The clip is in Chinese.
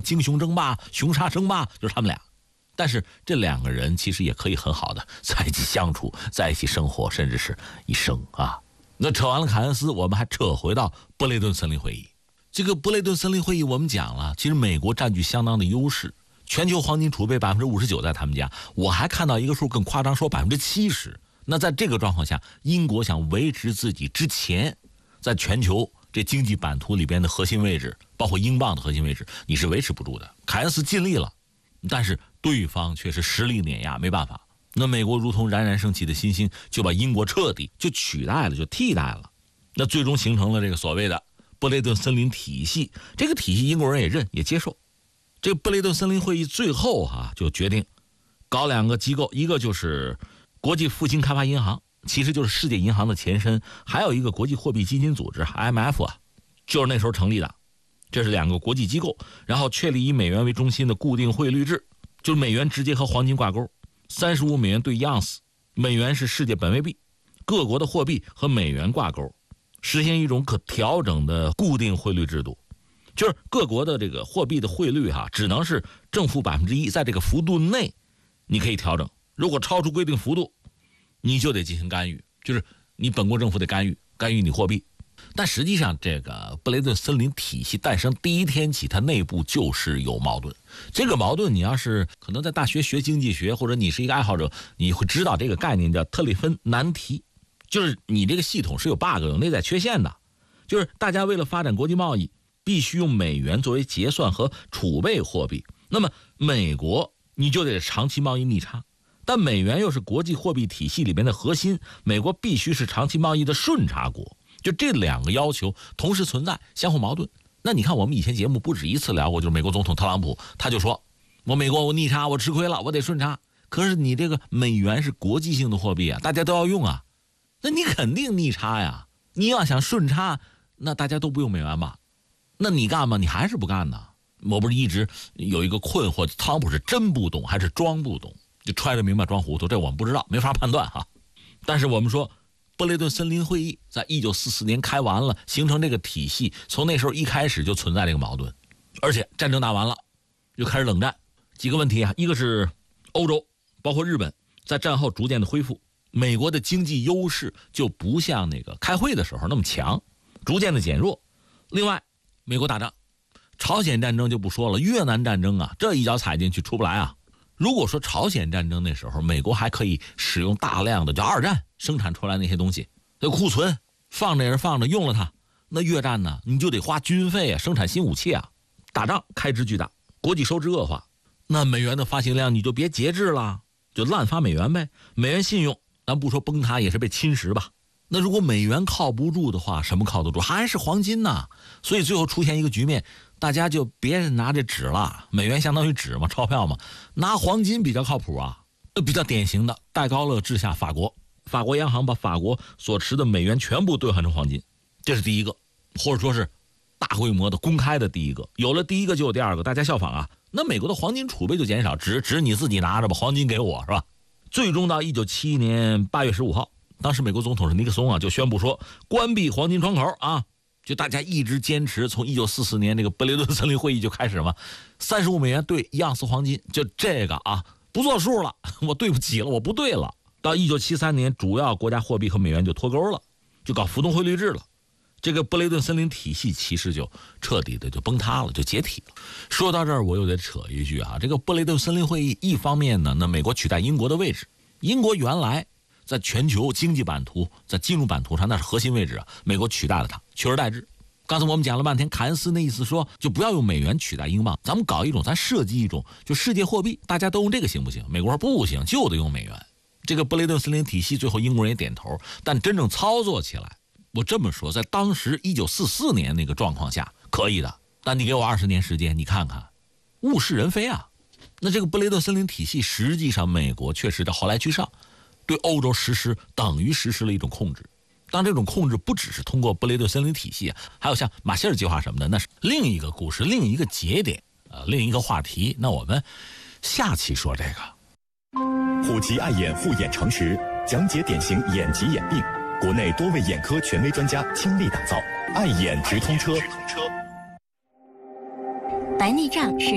鲸雄争霸、雄杀争霸，就是他们俩。但是这两个人其实也可以很好的在一起相处，在一起生活，甚至是一生啊。那扯完了凯恩斯，我们还扯回到布雷顿森林会议。这个布雷顿森林会议我们讲了，其实美国占据相当的优势，全球黄金储备59%在他们家，我还看到一个数更夸张，说70%。那在这个状况下，英国想维持自己之前在全球这经济版图里边的核心位置，包括英镑的核心位置，你是维持不住的。凯恩斯尽力了，但是对方却是实力碾压，没办法。那美国如同冉冉升起的新星，就把英国彻底就取代了，就替代了。那最终形成了这个所谓的布雷顿森林体系。这个体系英国人也认也接受。这个布雷顿森林会议最后就决定搞两个机构，一个就是国际复兴开发银行，其实就是世界银行的前身，还有一个国际货币基金组织 IMF 就是那时候成立的。这是两个国际机构，然后确立以美元为中心的固定汇率制，就是美元直接和黄金挂钩，35美元兑一盎司，美元是世界本位币，各国的货币和美元挂钩，实现一种可调整的固定汇率制度，就是各国的这个货币的汇率只能是正负1%，在这个幅度内你可以调整，如果超出规定幅度，你就得进行干预，就是你本国政府得干预你货币。但实际上这个布雷顿森林体系诞生第一天起，它内部就是有矛盾。这个矛盾你要是可能在大学学经济学，或者你是一个爱好者，你会知道这个概念叫特里芬难题，就是你这个系统是有 bug 有内在缺陷的。就是大家为了发展国际贸易，必须用美元作为结算和储备货币，那么美国你就得长期贸易逆差，但美元又是国际货币体系里面的核心，美国必须是长期贸易的顺差国。就这两个要求同时存在，相互矛盾。那你看我们以前节目不止一次聊过，就是美国总统特朗普他就说，我美国我逆差，我吃亏了，我得顺差。可是你这个美元是国际性的货币大家都要用那你肯定逆差呀。你要想顺差，那大家都不用美元吧？那你干嘛？你还是不干呢？我不是一直有一个困惑，特朗普是真不懂还是装不懂，就揣着明白装糊涂，这我们不知道，没法判断但是我们说布雷顿森林会议在1944年开完了，形成这个体系，从那时候一开始就存在这个矛盾，而且战争打完了又开始冷战。几个问题一个是欧洲包括日本在战后逐渐的恢复，美国的经济优势就不像那个开会的时候那么强，逐渐的减弱。另外美国打仗，朝鲜战争就不说了，越南战争这一脚踩进去出不来如果说朝鲜战争那时候美国还可以使用大量的叫二战生产出来那些东西，那库存放着也是放着，用了它，那越战呢你就得花军费生产新武器打仗开支巨大，国际收支恶化，那美元的发行量你就别节制了，就滥发美元呗。美元信用咱不说崩塌，也是被侵蚀吧。那如果美元靠不住的话，什么靠得住？还是黄金所以最后出现一个局面，大家就别拿这纸了，美元相当于纸嘛，钞票嘛，拿黄金比较靠谱比较典型的戴高乐治下法国央行把法国所持的美元全部兑换成黄金，这是第一个，或者说是大规模的公开的第一个。有了第一个就有第二个，大家效仿那美国的黄金储备就减少，纸你自己拿着吧，黄金给我是吧？最终到1971年8月15号，当时美国总统是尼克松就宣布说关闭黄金窗口就大家一直坚持，从1944年那个布雷顿森林会议就开始嘛，35美元兑1盎司黄金，就这个不作数了，我对不起了，我不对了。到1973年，主要国家货币和美元就脱钩了，就搞浮动汇率制了。这个布雷顿森林体系其实就彻底的就崩塌了，就解体了。说到这儿，我又得扯一句这个布雷顿森林会议一方面呢，那美国取代英国的位置，英国原来在全球经济版图，在金融版图上那是核心位置美国取代了它，取而代之。刚才我们讲了半天，凯恩斯那意思说就不要用美元取代英镑，咱们搞一种，咱设计一种就世界货币，大家都用这个行不行？美国说不行，就得用美元。这个布雷顿森林体系最后英国人也点头，但真正操作起来，我这么说，在当时1944年那个状况下可以的，但你给我20年时间，你看看物是人非那这个布雷顿森林体系实际上美国确实到后来居上，对欧洲等于实施了一种控制。当这种控制不只是通过布雷顿森林体系，还有像马歇尔计划什么的，那是另一个故事，另一个节点另一个话题。那我们下期说这个。 虎奇爱眼护眼诚实，讲解典型眼疾眼病，国内多位眼科权威专家倾力打造，爱眼直通车。 白内障是